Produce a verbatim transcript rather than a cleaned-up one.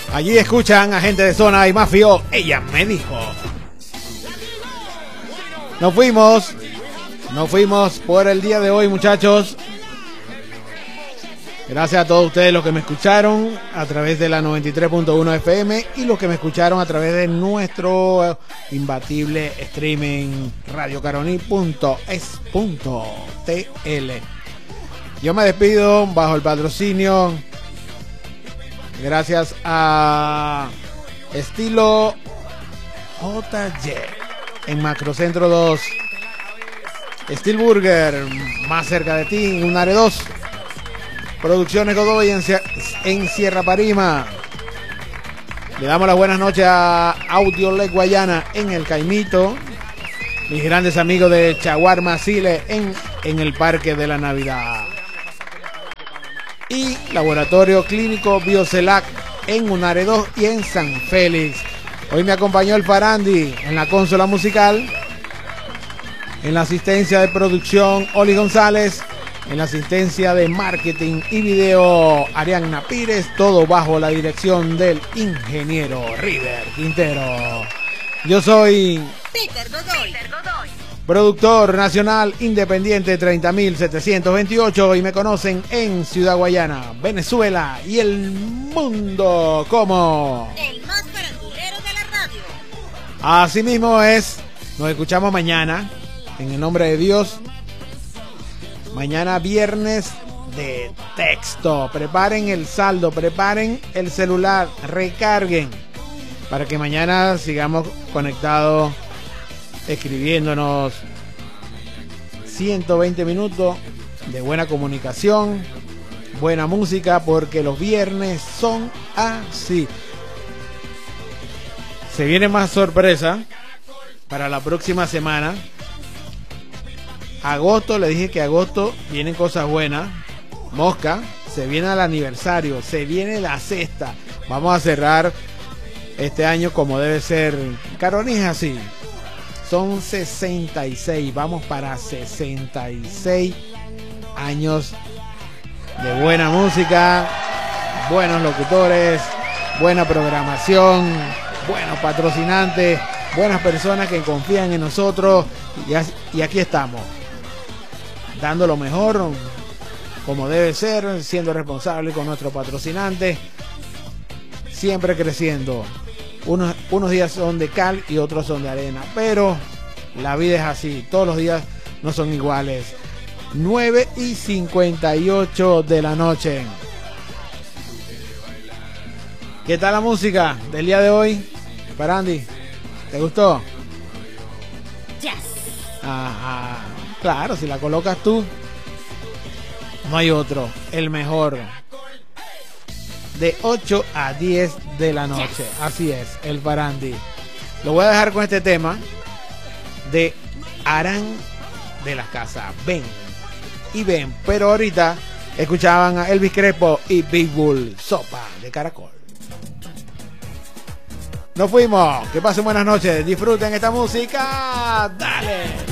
Allí escuchan a gente de zona y Mafio. Ella me dijo. Nos fuimos. Nos fuimos por el día de hoy, muchachos. Gracias a todos ustedes los que me escucharon a través de la noventa y tres punto uno F M y los que me escucharon a través de nuestro imbatible streaming radio caroní punto es punto t l. Yo me despido bajo el patrocinio, gracias a Estilo J Y en Macrocentro dos, Steel Burger más cerca de ti en Unare dos, Producciones Godoy en, en Sierra Parima. Le damos las buenas noches a Audio Lec Guayana en El Caimito, mis grandes amigos de Chaguarma Sile en, en el Parque de la Navidad, y Laboratorio Clínico Biocelac en Unare dos y en San Félix. Hoy me acompañó el Farandi en la consola musical, en la asistencia de producción Oli González, en la asistencia de marketing y video Arianna Pires, todo bajo la dirección del ingeniero River Quintero. Yo soy Peter Godoy, productor nacional independiente treinta mil setecientos veintiocho, y me conocen en Ciudad Guayana, Venezuela y el mundo como el más farandulero de la radio. Así mismo es. Nos escuchamos mañana, en el nombre de Dios. Mañana viernes de texto. Preparen el saldo, preparen el celular, recarguen, para que mañana sigamos conectados, escribiéndonos. ciento veinte minutos de buena comunicación, buena música, porque los viernes son así. Se viene más sorpresa para la próxima semana. Agosto, le dije que agosto vienen cosas buenas. Mosca, se viene el aniversario, se viene la sexta. Vamos a cerrar este año como debe ser. Caroní es así. Son sesenta y seis, vamos para sesenta y seis años de buena música, buenos locutores, buena programación, buenos patrocinantes, buenas personas que confían en nosotros, y, así, y aquí estamos, dando lo mejor como debe ser, siendo responsable con nuestros patrocinantes, siempre creciendo. Unos, unos días son de cal y otros son de arena, pero la vida es así, todos los días no son iguales. Nueve y cincuenta y ocho de la noche. ¿Qué tal la música del día de hoy, Farandi? ¿Te gustó? Yes. Ajá, claro, si la colocas tú, no hay otro, el mejor. De ocho a diez de la noche, yes. Así es, el Farandi. Lo voy a dejar con este tema de Arán de las Casas. Ven y ven, pero ahorita escuchaban a Elvis Crespo y Big Bull, Sopa de Caracol. Nos fuimos, que pasen buenas noches, disfruten esta música, dale.